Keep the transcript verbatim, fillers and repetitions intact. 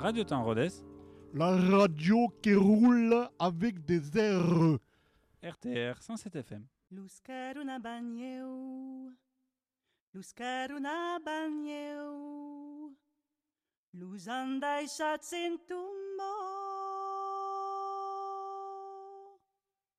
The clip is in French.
Radio Temps Rodez, la radio qui roule avec des airs. R T R cent sept F M. L'uscaruna bagneu, l'uscaruna bagneu, l'usandai shatsentum